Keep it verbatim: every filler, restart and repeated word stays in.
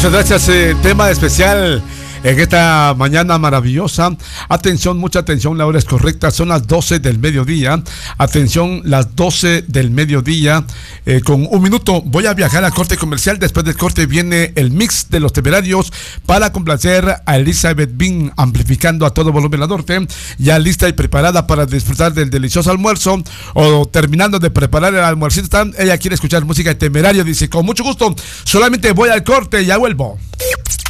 Muchas gracias. Eh, tema especial en esta mañana maravillosa. Atención, mucha atención, la hora es correcta, son las doce del mediodía. Atención, las doce del mediodía, eh, con un minuto voy a viajar al corte comercial. Después del corte viene el mix de Los Temerarios para complacer a Elizabeth Bean, amplificando a todo volumen la norte, ya lista y preparada para disfrutar del delicioso almuerzo, o terminando de preparar el almuercito. Ella quiere escuchar música de Temerario, dice: con mucho gusto, solamente voy al corte y ya vuelvo.